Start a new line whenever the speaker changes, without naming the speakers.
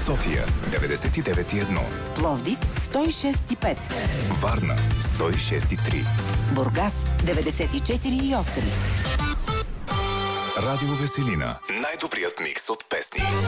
София 99,1,
Пловдив 106,5,
Варна 106,3,
Бургас 94,8.
Радио Веселина. Най-добрият микс от песни.